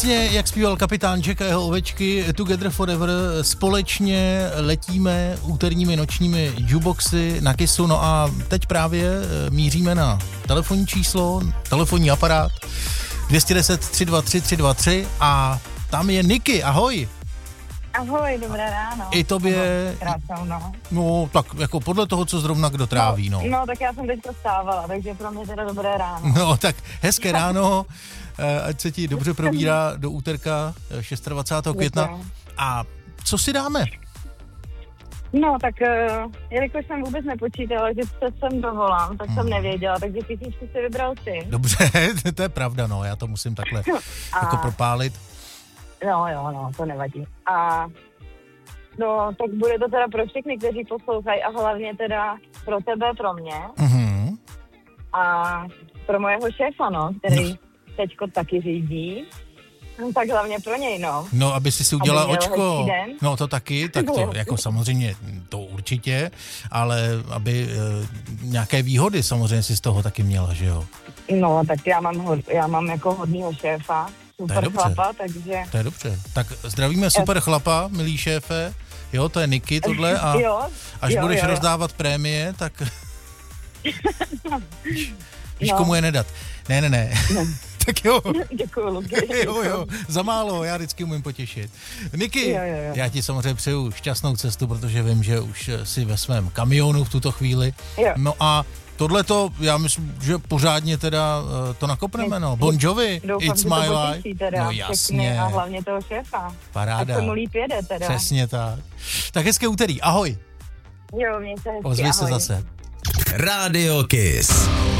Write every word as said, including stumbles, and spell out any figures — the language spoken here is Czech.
Jak zpíval kapitán Jack a jeho ovečky, Together Forever, společně letíme úterními nočními jukeboxy na Kissu, no a teď právě míříme na telefonní číslo, telefonní aparát dvě stě deset tři dva tři tři dva tři a tam je Niky, ahoj. Ahoj, dobré ráno. I tobě. Krásnou, no. No, tak jako podle toho, co zrovna kdo tráví, no. No, no tak já jsem teďka vstávala, takže pro mě teda dobré ráno. No, tak hezké ráno, ať se ti dobře probírá do úterka dvacátého šestého května. A co si dáme? No, tak uh, jelikož jsem vůbec nepočítala, že se sem dovolám, tak hmm. jsem nevěděla, takže písničku si vybral ty. Dobře, to je pravda, no, já to musím takhle a... jako propálit. No, jo, no, to nevadí. A no, tak bude to teda pro všechny, kteří poslouchají a hlavně teda pro tebe, pro mě. Mm-hmm. A pro mojeho šéfa, no, který no. teďko taky řídí. No, tak hlavně pro něj, no. No, aby si si udělala aby očko. No, to taky, tak to jako samozřejmě to určitě, ale aby e, nějaké výhody samozřejmě si z toho taky měla, že jo? No, tak já mám, hod, já mám jako hodnýho šéfa. Super chlapa, takže... To je dobře. Tak zdravíme super chlapa, milý šéfe. Jo, to je Niky tohle a jo, až jo, budeš jo, jo. rozdávat prémie, tak víš, no. komu je nedat. Ne, ne, ne. No. Tak jo. Děkuju, Luky. Jo, jo, za málo, já vždycky umím potěšit. Niky, jo, jo, jo. já ti samozřejmě přeju šťastnou cestu, protože vím, že už jsi ve svém kamionu v tuto chvíli. Jo. No a tohleto, já myslím, že pořádně teda to nakopneme, no. Bon Jovi, doufám, It's My Life. Teda, no jasně. A hlavně toho šéfa. Paráda. Tak se mu líp jede teda. Přesně tak. Tak hezké úterý, ahoj. Jo, měj se hezky, Ozvi se ahoj. zase. Rádio Kiss.